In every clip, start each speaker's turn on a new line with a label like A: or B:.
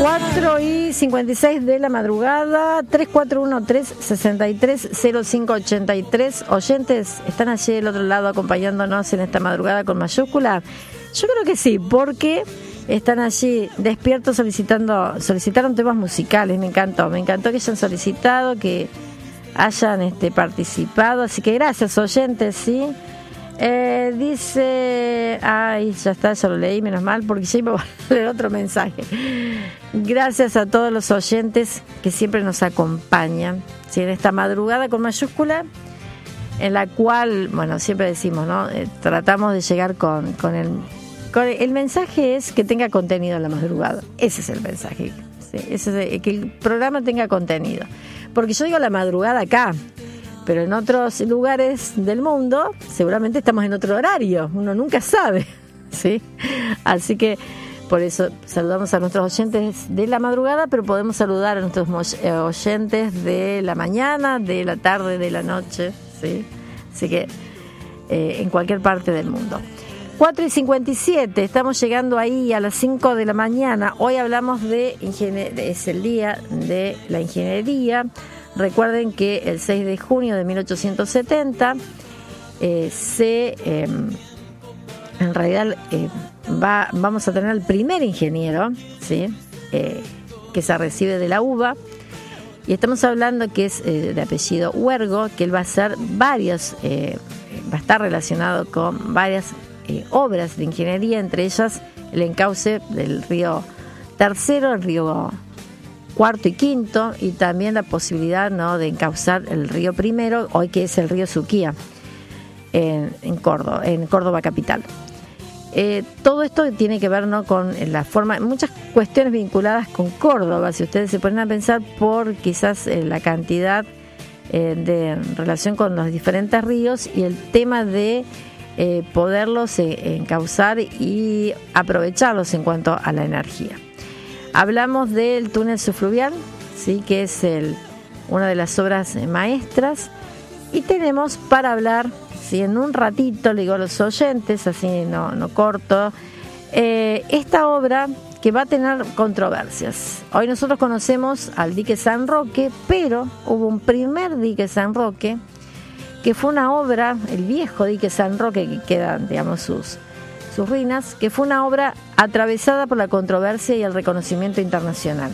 A: 4:56 de la madrugada, 3413-630583. Oyentes, ¿están allí del otro lado acompañándonos en esta madrugada con mayúscula? Yo creo que sí, porque están allí despiertos solicitaron temas musicales. Me encantó que hayan solicitado, que hayan participado, así que gracias, oyentes, ¿sí? Dice, ay, ya está, ya lo leí, menos mal, porque ya iba a leer otro mensaje. Gracias a todos los oyentes que siempre nos acompañan, ¿sí? En esta madrugada con mayúscula, en la cual, bueno, siempre decimos, ¿no? Tratamos de llegar con el mensaje es que tenga contenido en la madrugada. Ese es el mensaje, ¿sí? Ese es que el programa tenga contenido. Porque yo digo la madrugada acá, pero en otros lugares del mundo seguramente estamos en otro horario, uno nunca sabe, ¿sí? Así que por eso saludamos a nuestros oyentes de la madrugada, pero podemos saludar a nuestros oyentes de la mañana, de la tarde, de la noche, ¿sí? Así que en cualquier parte del mundo. 4:57, estamos llegando ahí a las 5 de la mañana. Hoy hablamos es el día de la ingeniería. Recuerden que el 6 de junio de 1870 en realidad vamos a tener al primer ingeniero, ¿sí? Que se recibe de la UBA, y estamos hablando que es de apellido Huergo, que él va a hacer va a estar relacionado con varias obras de ingeniería, entre ellas el encauce del río Tercero, el río Cuarto y Quinto, y también la posibilidad, ¿no?, de encauzar el río Primero, hoy que es el río Suquía, en Córdoba capital. Todo esto tiene que ver, ¿no?, con la forma, muchas cuestiones vinculadas con Córdoba, si ustedes se ponen a pensar, por quizás la cantidad de relación con los diferentes ríos y el tema de poderlos encauzar y aprovecharlos en cuanto a la energía. Hablamos del túnel subfluvial, ¿sí?, que es una de las obras maestras, y tenemos para hablar, ¿sí?, en un ratito, le digo a los oyentes, así no corto, esta obra que va a tener controversias. Hoy nosotros conocemos al dique San Roque, pero hubo un primer dique San Roque, que fue una obra, el viejo dique San Roque, que quedan, digamos, sus ruinas, que fue una obra atravesada por la controversia y el reconocimiento internacional.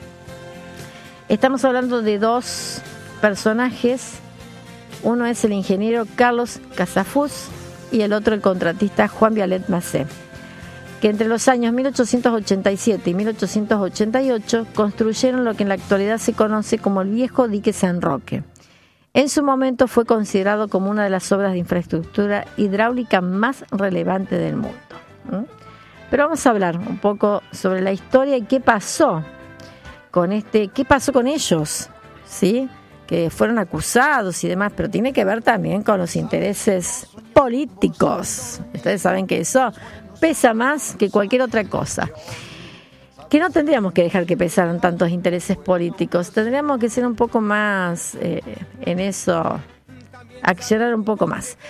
A: Estamos hablando de dos personajes, uno es el ingeniero Carlos Casafús y el otro el contratista Juan Vialet Macé, que entre los años 1887 y 1888 construyeron lo que en la actualidad se conoce como el viejo dique San Roque. En su momento fue considerado como una de las obras de infraestructura hidráulica más relevantes del mundo. Pero vamos a hablar un poco sobre la historia y qué pasó con ellos, ¿sí?, que fueron acusados y demás, pero tiene que ver también con los intereses políticos. Ustedes saben que eso pesa más que cualquier otra cosa. Que no tendríamos que dejar que pesaran tantos intereses políticos, tendríamos que ser un poco más en eso, accionar un poco más.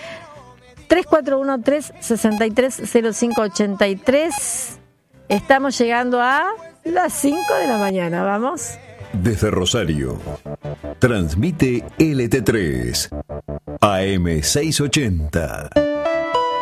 A: 3413-630583. Estamos llegando a las 5 de la mañana, vamos.
B: Desde Rosario, transmite LT3 AM 680.